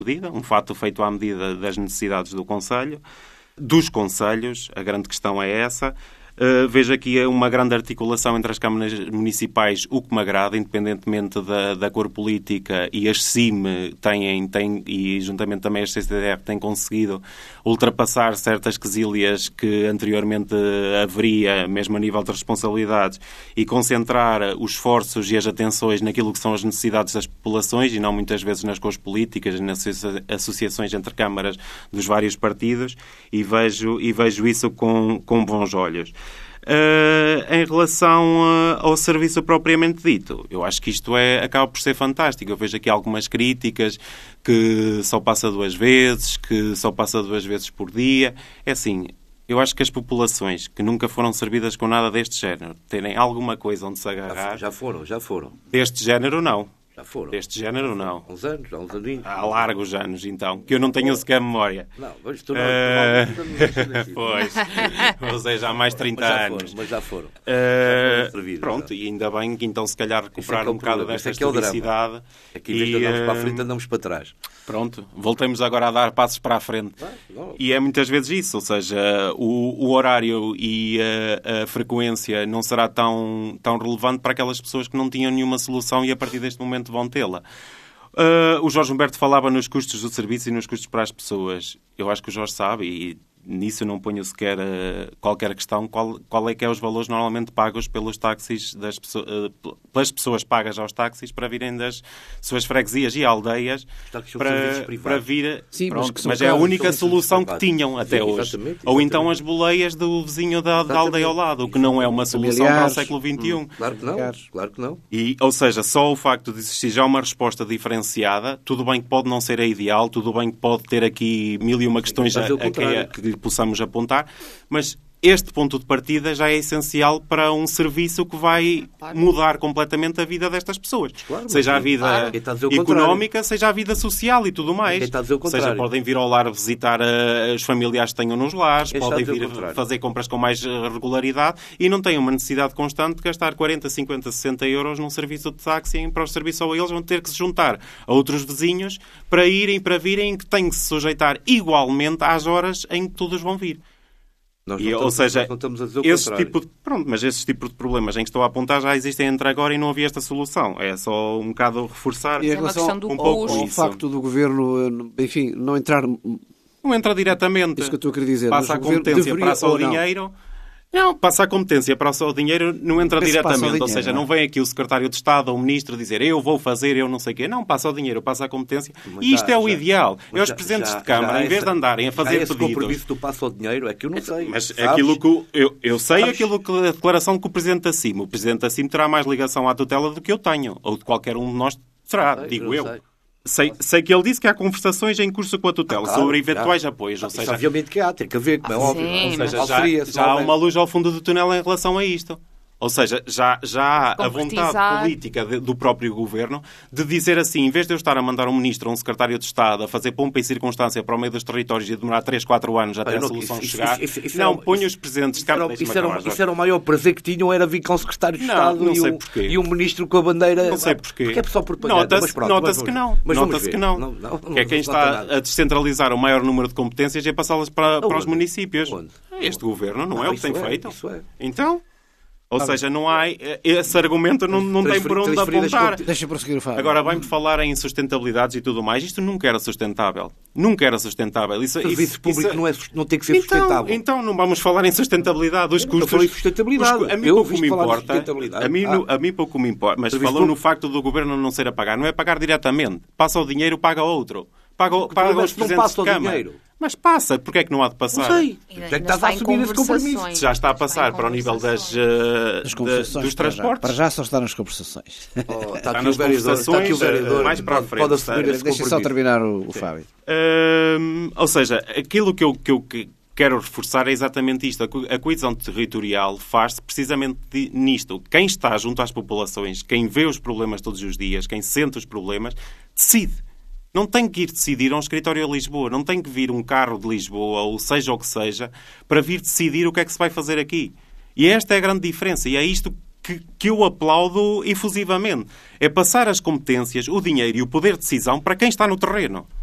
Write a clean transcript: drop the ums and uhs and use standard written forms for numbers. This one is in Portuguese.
medida, um fato feito à medida das necessidades do Conselho, dos Conselhos, a grande questão é essa. Vejo aqui uma grande articulação entre as câmaras municipais, o que me agrada, independentemente da cor política, e as CIM têm, e juntamente também as CCDR, têm conseguido ultrapassar certas quesílias que anteriormente haveria, mesmo a nível de responsabilidades, e concentrar os esforços e as atenções naquilo que são as necessidades das populações e não muitas vezes nas cores políticas, nas associações entre câmaras dos vários partidos, e vejo isso com bons olhos. Em relação ao serviço propriamente dito, eu acho que isto acaba por ser fantástico. Eu vejo aqui algumas críticas que só passa 2 vezes, que só passa 2 vezes por dia. É assim, eu acho que as populações que nunca foram servidas com nada deste género terem alguma coisa onde se agarrar... Já foram. Deste género, não. Já foram. Deste género, não. Há uns aninhos. Há largos anos, então, que eu não tenho sequer memória. Não, mas tu não... Pois, ou seja, há mais de 30 anos. Mas já foram. Pronto, e ainda bem que então se calhar recuperar um bocado desta historicidade. Aqui, em vez de andarmos para a frente, andamos para trás. Pronto, voltemos agora a dar passos para a frente. E é muitas vezes isso, ou seja, o horário e a frequência não será tão relevante para aquelas pessoas que não tinham nenhuma solução e a partir deste momento vão tê-la. O Jorge Humberto falava nos custos do serviço e nos custos para as pessoas. Eu acho que o Jorge sabe, e nisso eu não ponho sequer qualquer questão, qual é que é os valores normalmente pagos pelos táxis, pelas pessoas pagas aos táxis para virem das suas freguesias e aldeias para vir... Sim, pronto, mas é a única solução que tinham até hoje. Exatamente. Ou então as boleias do vizinho da aldeia ao lado, o que não é uma solução para o século XXI. Claro que não. E, ou seja, só o facto de existir já uma resposta diferenciada, tudo bem que pode não ser a ideal, tudo bem que pode ter aqui mil e uma questões que possamos apontar, mas este ponto de partida já é essencial para um serviço que vai mudar completamente a vida destas pessoas. Claro, seja a vida económica, seja a vida social e tudo mais. Seja, podem vir ao lar visitar os familiares que tenham nos lares, podem vir fazer compras com mais regularidade e não têm uma necessidade constante de gastar 40, 50, 60 euros num serviço de táxi para o serviço ou eles vão ter que se juntar a outros vizinhos para virem que têm que se sujeitar igualmente às horas em que todos vão vir. Ou seja, esse tipo de problemas em que estou a apontar já existem entre agora e não havia esta solução. É só um bocado reforçar e em relação ao facto do Governo, enfim, não entrar... Não entra diretamente. Isso que eu estou a querer dizer. Passa a competência para só o dinheiro... Não, passa a competência para o dinheiro, não entra diretamente. Ou seja, não vem aqui o secretário de Estado ou o ministro dizer eu vou fazer, eu não sei o quê. Não, passa o dinheiro, passa a competência. E isto é o ideal. É os presidentes de Câmara, em vez de andarem a fazer pedidos... Esse compromisso do passo ao dinheiro é que eu não sei. Mas é aquilo que eu sei, aquilo que a declaração que o Presidente da CIM. O Presidente da CIM terá mais ligação à tutela do que eu tenho. Ou de qualquer um de nós terá, digo eu. Sei que ele disse que há conversações em curso com a tutela sobre eventuais apoios. Ou seja, obviamente que há, tem que haver, como é óbvio. Ou seja, já há uma luz ao fundo do túnel em relação a isto. Ou seja, já há a vontade política do próprio Governo de dizer assim, em vez de eu estar a mandar um Ministro ou um Secretário de Estado a fazer pompa e circunstância para o meio dos territórios e demorar 3, 4 anos até a solução chegar, ponho os Presidentes de Câmara... Isso era o maior prazer que tinham, era vir com o Secretário de Estado e um Ministro com a bandeira... Não sei porquê. Porque é só propaganda. Nota-se que não. Porque é quem está a descentralizar o maior número de competências e a passá-las para os municípios. Este Governo não é o que tem feito. Então... Ou seja, não há... Esse argumento não tem por onde apontar. Deixa prosseguir o Fábio. Agora, vai-me falar em sustentabilidades e tudo mais. Isto nunca era sustentável. Nunca era sustentável. O serviço público não tem que ser sustentável. Então, não vamos falar em sustentabilidade. Os custos... Não sustentabilidade. A mim pouco me importa. A mim pouco me importa. Mas falou no facto do Governo não ser a pagar. Não é pagar diretamente. Passa o dinheiro, paga outro. Paga os presidentes de Câmara. Mas passa. Porquê é que não há de passar? Não sei. Já está a assumir esse compromisso. Já está a passar para o nível dos transportes. Para já só está nas conversações. Está nas conversações, mais para a frente. Pode assumir esse compromisso. Deixa só terminar o Fábio. Ou seja, aquilo que eu quero reforçar é exatamente isto. A coesão territorial faz-se precisamente nisto. Quem está junto às populações, quem vê os problemas todos os dias, quem sente os problemas, decide. Não tem que ir decidir a um escritório a Lisboa. Não tem que vir um carro de Lisboa, ou seja o que seja, para vir decidir o que é que se vai fazer aqui. E esta é a grande diferença. E é isto que eu aplaudo efusivamente. É passar as competências, o dinheiro e o poder de decisão para quem está no terreno.